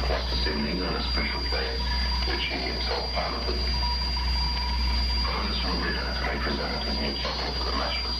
across this evening on a special plane, which he himself piloted. Ernest Rubin may present his new chocolate for the match.